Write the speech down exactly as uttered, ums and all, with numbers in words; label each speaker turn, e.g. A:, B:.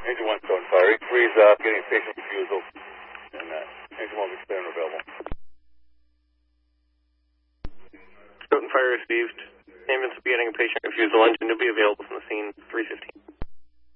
A: Engine one still on fire. Freeze up, getting station refusal, and uh, engine one will be spare and available.
B: Stoughton Fire received. Ambulance will be getting a patient refusal. Engine to be available from the scene, three fifteen.